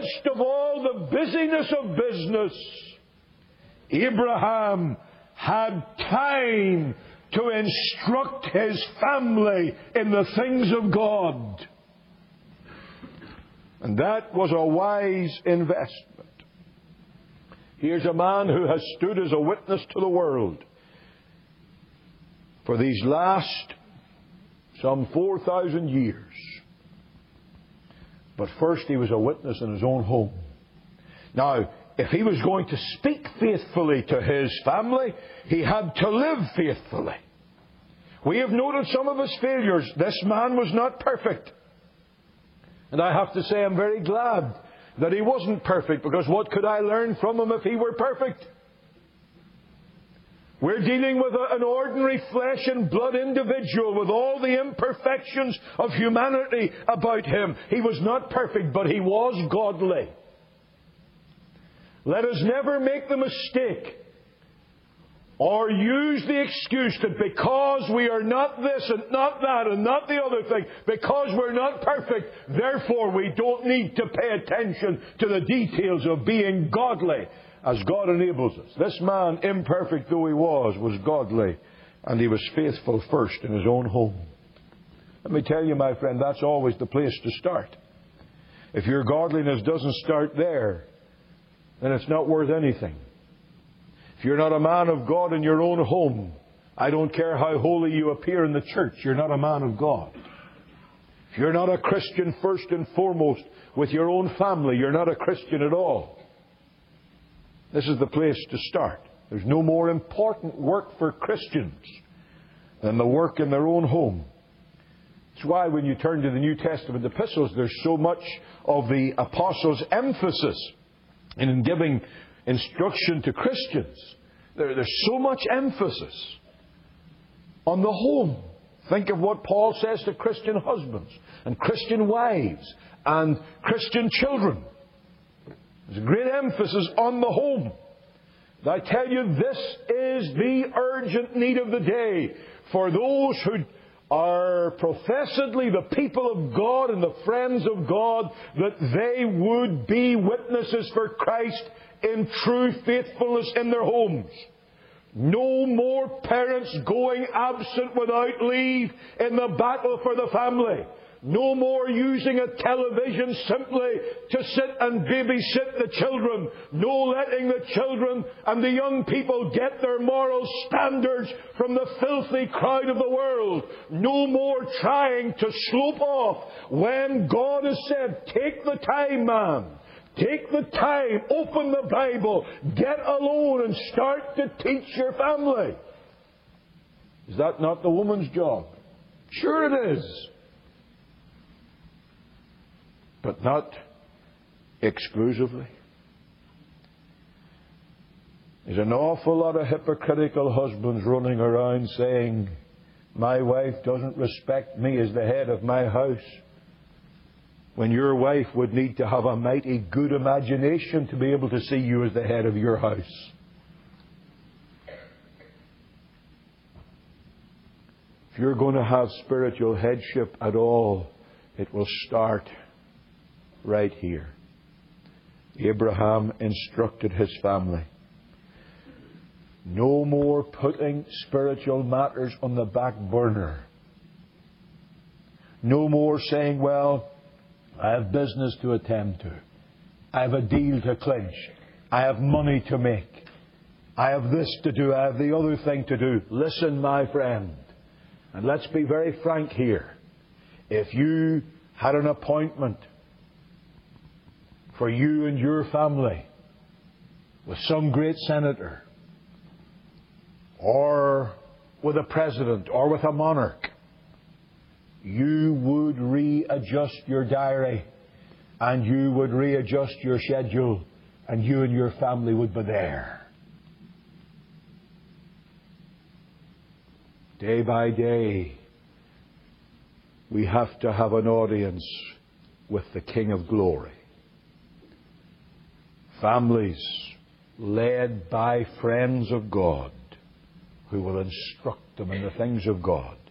midst of all the busyness of business, Abraham had time to instruct his family in the things of God. And that was a wise investment. Here's a man who has stood as a witness to the world for these last some 4,000 years. But first he was a witness in his own home. Now, if he was going to speak faithfully to his family, he had to live faithfully. We have noted some of his failures. This man was not perfect. And I have to say I'm very glad that he wasn't perfect, because what could I learn from him if he were perfect? We're dealing with an ordinary flesh and blood individual with all the imperfections of humanity about him. He was not perfect, but he was godly. Let us never make the mistake or use the excuse that because we are not this and not that and not the other thing, because we're not perfect, therefore we don't need to pay attention to the details of being godly as God enables us. This man, imperfect though he was godly, and he was faithful first in his own home. Let me tell you, my friend, that's always the place to start. If your godliness doesn't start there, then it's not worth anything. If you're not a man of God in your own home, I don't care how holy you appear in the church, you're not a man of God. If you're not a Christian first and foremost with your own family, you're not a Christian at all. This is the place to start. There's no more important work for Christians than the work in their own home. That's why when you turn to the New Testament epistles, there's so much of the apostles' emphasis in giving instruction to Christians. There's so much emphasis on the home. Think of what Paul says to Christian husbands and Christian wives and Christian children. There's a great emphasis on the home. And I tell you, this is the urgent need of the day for those who are professedly the people of God and the friends of God, that they would be witnesses for Christ in true faithfulness in their homes. No more parents going absent without leave in the battle for the family. No more using a television simply to sit and babysit the children. No letting the children and the young people get their moral standards from the filthy crowd of the world. No more trying to slope off when God has said, take the time, man. Take the time, open the Bible, get alone and start to teach your family. Is that not the woman's job? Sure it is. But not exclusively. There's an awful lot of hypocritical husbands running around saying, my wife doesn't respect me as the head of my house. When your wife would need to have a mighty good imagination to be able to see you as the head of your house. If you're going to have spiritual headship at all, it will start right here. Abraham instructed his family. No more putting spiritual matters on the back burner. No more saying, well, I have business to attend to. I have a deal to clinch. I have money to make. I have this to do. I have the other thing to do. Listen, my friend, and let's be very frank here. If you had an appointment for you and your family with some great senator, or with a president, or with a monarch, you would readjust your diary, and you would readjust your schedule, and you and your family would be there. Day by day, we have to have an audience with the King of Glory. Families led by friends of God who will instruct them in the things of God.